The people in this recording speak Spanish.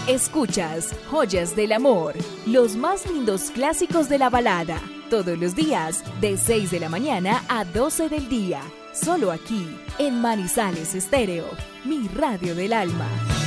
Escuchas Joyas del Amor, los más lindos clásicos de la balada, todos los días de 6 de la mañana a 12 del día, solo aquí en Manizales Estéreo, mi radio del alma.